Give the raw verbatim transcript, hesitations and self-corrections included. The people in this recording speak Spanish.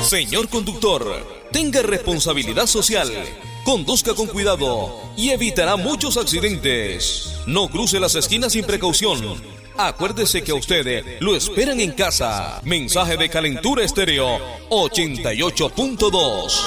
Señor conductor, tenga responsabilidad social. Conduzca con cuidado y evitará muchos accidentes. No cruce las esquinas sin precaución. Acuérdese que a usted lo esperan en casa. Mensaje de Calentura Estéreo ochenta y ocho punto dos.